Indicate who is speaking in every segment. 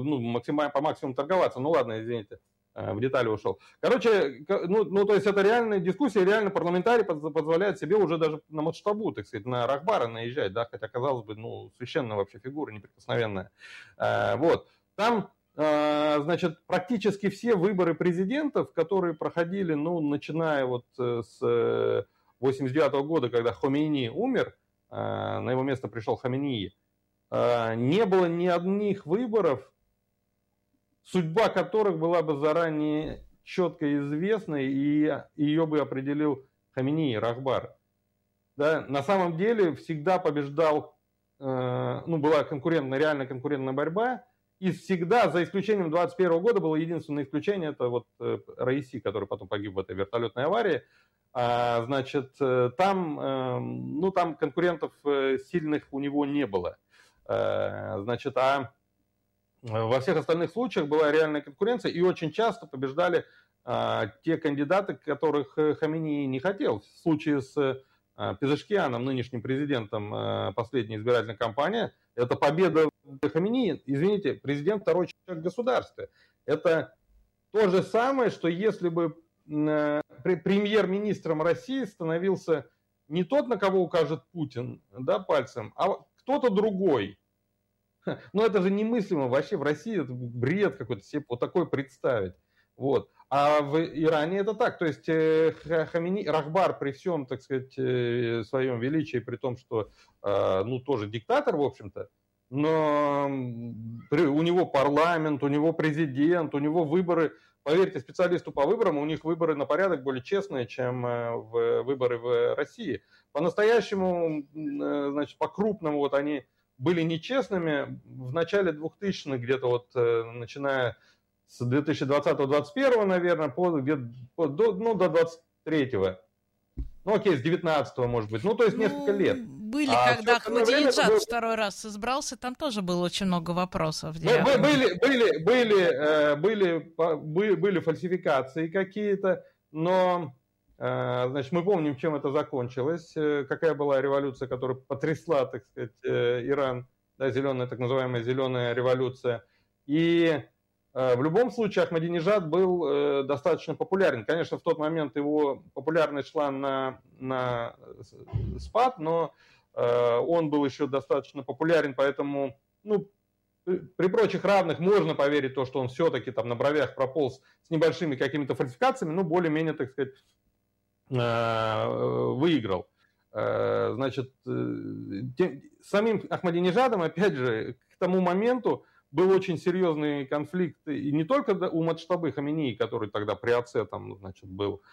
Speaker 1: по максимуму торговаться. Ну ладно, извините, в детали ушел. Короче, то есть это реальная дискуссия, реально парламентарий позволяет себе уже даже на Мацштабу, так сказать, на Рахбара наезжать, да, хотя, казалось бы, священная вообще фигура, неприкосновенная. Вот. Там, значит, практически все выборы президентов, которые проходили, начиная вот с 89 года, когда Хомейни умер, на его место пришел Хаменеи, не было ни одних выборов, судьба которых была бы заранее четко известна, и ее бы определил Хаменеи, Рахбар. Да, на самом деле всегда побеждал, была реально конкурентная борьба, и всегда, за исключением 21 года, было единственное исключение, это вот Раиси, который потом погиб в этой вертолетной аварии. Значит, там конкурентов сильных у него не было. Значит, во всех остальных случаях была реальная конкуренция, и очень часто побеждали те кандидаты, которых Хаменеи не хотел. В случае с Пезешкианом, нынешним президентом последней избирательной кампании, это победа Хаменеи, извините, президент второй человек государства. Это то же самое, что если бы премьер-министром России становился не тот, на кого укажет Путин, да, пальцем, а кто-то другой. Но это же немыслимо вообще в России, это бред какой-то себе вот такой представить. Вот. А в Иране это так, то есть Рахбар при всем, так сказать, своем величии, при том, что тоже диктатор, в общем-то, но у него парламент, у него президент, у него выборы. Поверьте специалисту по выборам, у них выборы на порядок более честные, чем выборы в России. По-настоящему, значит, по-крупному вот они были нечестными в начале 2000-х, где-то вот начиная с 2020-2021, наверное, до 23-го. Окей, с 19-го, может быть. То есть несколько лет.
Speaker 2: Были, когда Ахмадинеджад второй раз избрался, там тоже было очень много вопросов.
Speaker 1: Были фальсификации какие-то, но, значит, мы помним, чем это закончилось, какая была революция, которая потрясла, так сказать, Иран, да, зеленая, так называемая зеленая революция. И в любом случае Ахмадинеджад был достаточно популярен. Конечно, в тот момент его популярность шла на спад, но он был еще достаточно популярен, поэтому, при прочих равных можно поверить в то, что он все-таки там на бровях прополз с небольшими какими-то фальсификациями, более-менее, так сказать, выиграл. Значит, самим Ахмадинеджадом, опять же, к тому моменту был очень серьезный конфликт, и не только у Мацштабы Хаменеи, который тогда при отце там, значит, был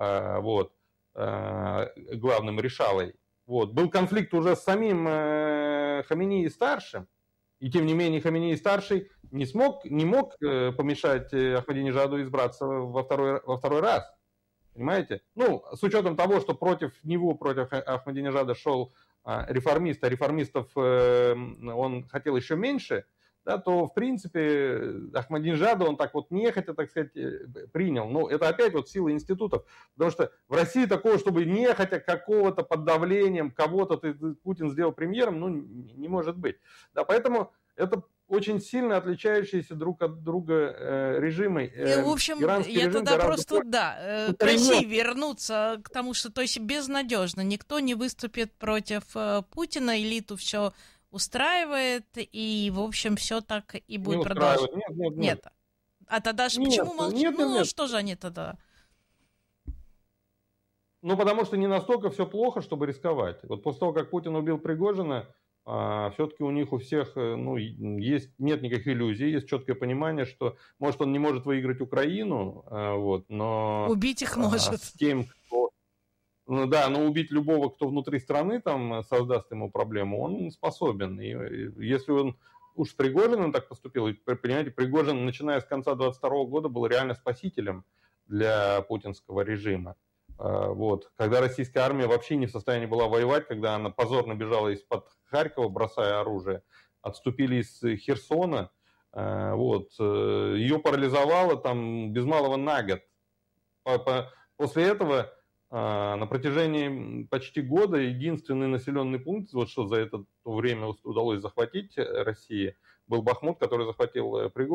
Speaker 1: главным решалой. Был конфликт уже с самим Хаменеи-старшим, и тем не менее Хаменеи-старший не мог помешать Ахмадинеджаду избраться во второй раз. Понимаете? С учетом того, что против Ахмадинеджада шел реформист, а реформистов он хотел еще меньше, да, то, в принципе, Ахмадинеджада он так вот нехотя, так сказать, принял. Но это опять вот сила институтов. Потому что в России такого, чтобы нехотя какого-то под давлением кого-то Путин сделал премьером, не может быть. Да, поэтому это очень сильно отличающиеся друг от друга режимы.
Speaker 2: В общем, я тогда просто, к России вернуться к тому, что то есть безнадежно. Никто не выступит против Путина, элиту все устраивает, и, в общем, все так и будет продолжаться. Нет. А тогда почему молчат?
Speaker 1: Нет.
Speaker 2: Что же они тогда?
Speaker 1: Потому что не настолько все плохо, чтобы рисковать. Вот после того, как Путин убил Пригожина, все-таки у них у всех нет никаких иллюзий, есть четкое понимание, что, может, он не может выиграть Украину, но...
Speaker 2: Убить их может.
Speaker 1: С тем, кто... но убить любого, кто внутри страны там создаст ему проблему, он способен. И если он уж с Пригожиным так поступил, понимаете, Пригожин, начиная с конца 22 года, был реально спасителем для путинского режима. Когда российская армия вообще не в состоянии была воевать, когда она позорно бежала из-под Харькова, бросая оружие, отступили из Херсона, ее парализовало там без малого на год. После этого на протяжении почти года единственный населенный пункт, что за это время удалось захватить России, был Бахмут, который захватил Пригожин.